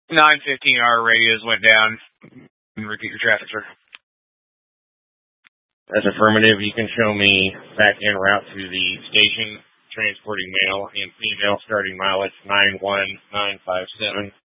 915-hour radios went down. And repeat your traffic, sir. That's affirmative. You can show me back en route to the station, transporting male and female, starting mileage 91957.